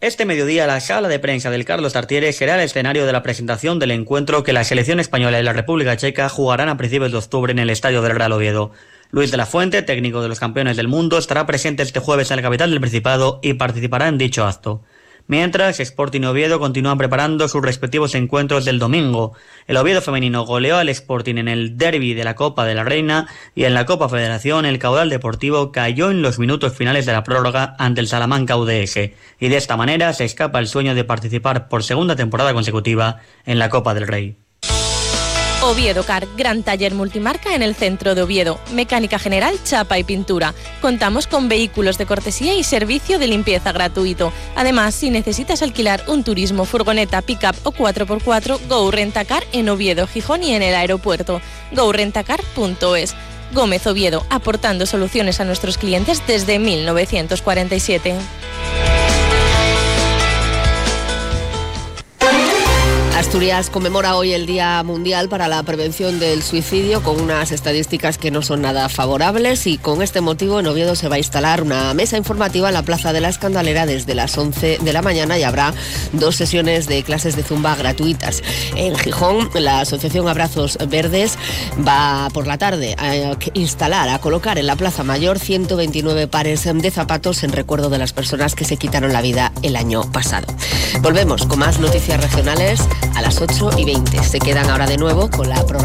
Este mediodía, la sala de prensa del Carlos Tartiere será el escenario de la presentación del encuentro que la selección española y la República Checa jugarán a principios de octubre en el estadio del Real Oviedo. Luis de la Fuente, técnico de los campeones del mundo, estará presente este jueves en la capital del Principado y participará en dicho acto. Mientras, Sporting y Oviedo continúan preparando sus respectivos encuentros del domingo. El Oviedo femenino goleó al Sporting en el derbi de la Copa de la Reina y en la Copa Federación el caudal deportivo cayó en los minutos finales de la prórroga ante el Salamanca UDS y de esta manera se escapa el sueño de participar por segunda temporada consecutiva en la Copa del Rey. Oviedo Car, gran taller multimarca en el centro de Oviedo. Mecánica general, chapa y pintura. Contamos con vehículos de cortesía y servicio de limpieza gratuito. Además, si necesitas alquilar un turismo, furgoneta, pick-up o 4x4, Go Rentacar en Oviedo, Gijón y en el aeropuerto. GoRentacar.es. Gómez Oviedo, aportando soluciones a nuestros clientes desde 1947. Asturias conmemora hoy el Día Mundial para la Prevención del Suicidio con unas estadísticas que no son nada favorables y con este motivo en Oviedo se va a instalar una mesa informativa en la Plaza de la Escandalera desde las 11 de la mañana y habrá 2 sesiones de clases de zumba gratuitas. En Gijón, la Asociación Abrazos Verdes va por la tarde a colocar en la Plaza Mayor 129 pares de zapatos en recuerdo de las personas que se quitaron la vida el año pasado. Volvemos con más noticias regionales a las 8:20. Se quedan ahora de nuevo con la programación